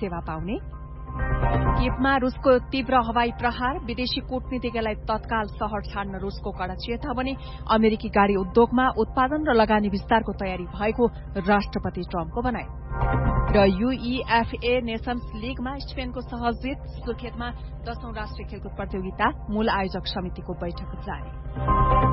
सेवा पाउने, कियवमा रूसको तीव्र हवाई प्रहार, विदेशी कूटनीतिज्ञलाई तत्काल शहर छाड्न रूसको कड़ा चेतावनी, अमेरिकी गाड़ी उद्योगमा उत्पादन र लगानी विस्तारको तयारी भएको राष्ट्रपति ट्रम्पको भनाई र UEFA नेशन्स लीगमा स्पेनको सहज जित, सुर्खेतमा 10औं राष्ट्रिय खेलकुद प्रतियोगिता, मूल आयोजक समितिको बैठक जारी।